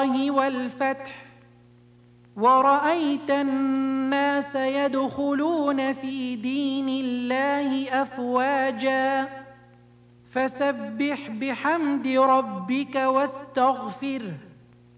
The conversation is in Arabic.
الله والفتح ورأيت الناس يدخلون في دين الله أفواجا فسبح بحمد ربك واستغفره